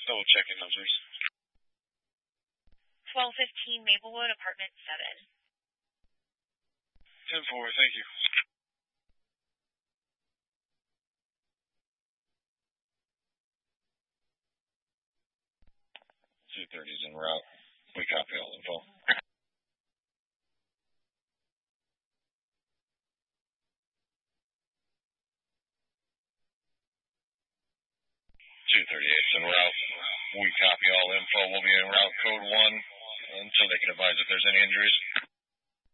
Double checking numbers. 1215 Maplewood, apartment 7. 10-4, thank you. .230 is en route. We copy all info. 238's en route. We copy all info. We'll be en route code 1 until they can advise if there's any injuries.